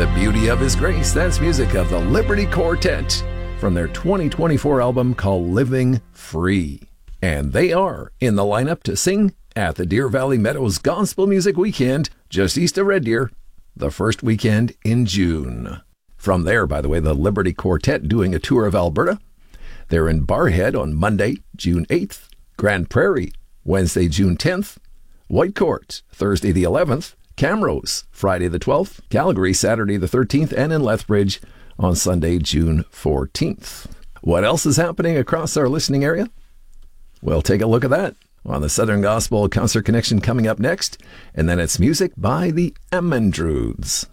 the beauty of His grace. That's music of the Liberty Quartet from their 2024 album called Living Free. And they are in the lineup to sing at the Deer Valley Meadows Gospel Music Weekend, just east of Red Deer, the first weekend in June. From there, by the way, the Liberty Quartet doing a tour of Alberta. They're in Barrhead on Monday, June 8th, Grand Prairie, Wednesday, June 10th, Whitecourt, Thursday the 11th, Camrose, Friday the 12th, Calgary, Saturday the 13th, and in Lethbridge on Sunday, June 14th. What else is happening across our listening area? We'll take a look at that on the Southern Gospel Concert Connection coming up next, and then it's music by the Amandrudes.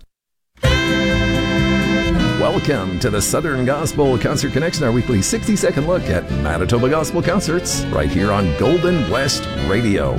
Welcome to the Southern Gospel Concert Connection, our weekly 60-second look at Manitoba Gospel Concerts, right here on Golden West Radio.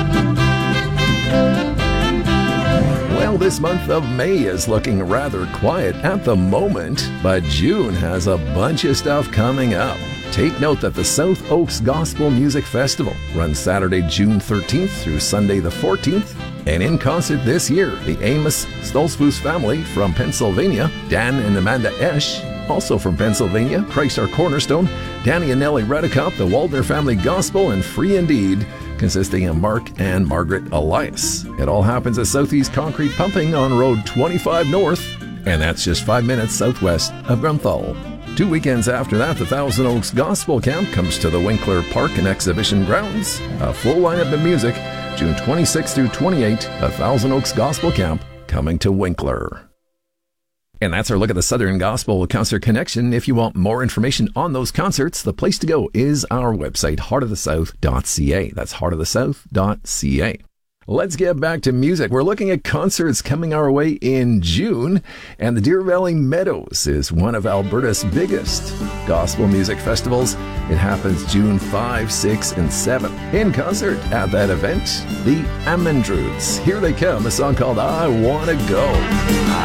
Well, this month of May is looking rather quiet at the moment, but June has a bunch of stuff coming up. Take note that the South Oaks Gospel Music Festival runs Saturday, June 13th through Sunday the 14th. And in concert this year, the Amos Stolzfus family from Pennsylvania, Dan and Amanda Esch, also from Pennsylvania, Christ Our Cornerstone, Danny and Nellie Redicop, the Waldner Family Gospel, and Free Indeed, consisting of Mark and Margaret Elias. It all happens at Southeast Concrete Pumping on Road 25 North, and that's just 5 minutes southwest of Grunthal. 2 weekends after that, the Thousand Oaks Gospel Camp comes to the Winkler Park and Exhibition Grounds. A full lineup of music, June 26th through 28th, the Thousand Oaks Gospel Camp coming to Winkler. And that's our look at the Southern Gospel Concert Connection. If you want more information on those concerts, the place to go is our website, heartofthesouth.ca. That's heartofthesouth.ca. Let's get back to music. We're looking at concerts coming our way in June, and the Deer Valley Meadows is one of Alberta's biggest gospel music festivals. It happens June 5, 6, and 7. In concert at that event, the Amandrudes. Here they come, a song called I Wanna Go.